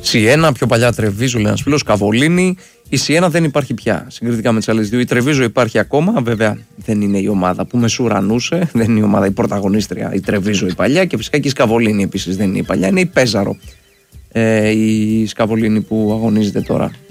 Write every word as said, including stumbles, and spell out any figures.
Σιένα, πιο παλιά Τρεβίζο, λέει ένας φίλος, Καβολίνη. Η Σιένα δεν υπάρχει πια συγκριτικά με τις άλλες δύο. Η Τρεβίζο υπάρχει ακόμα, βέβαια δεν είναι η ομάδα που μεσουρανούσε, δεν είναι η ομάδα η πρωταγωνίστρια, η Τρεβίζο η παλιά, και φυσικά και η Σκαβολίνη επίσης δεν είναι η παλιά, είναι η Πέζαρο. Ε, η Σκαβολίνη που αγωνίζεται τώρα